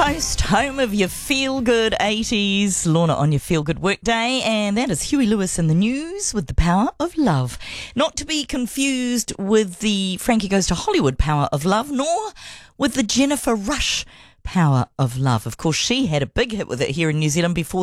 Coast, home of your feel-good 80s. Lorna on your feel-good workday. And that is Huey Lewis in the news with The Power of Love. Not to be confused with the Frankie Goes to Hollywood Power of Love, nor with the Jennifer Rush Power of Love. Of course, she had a big hit with it here in New Zealand before